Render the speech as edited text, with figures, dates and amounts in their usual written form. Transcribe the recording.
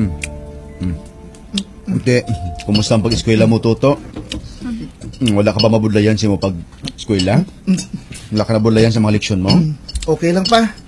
Ute, kumusta ang pag-eskwela mo, Toto? Wala ka ba mabudlayan sa mo pag-eskwela? Wala ka nabudlayan sa mga leksyon mo? Okay lang pa.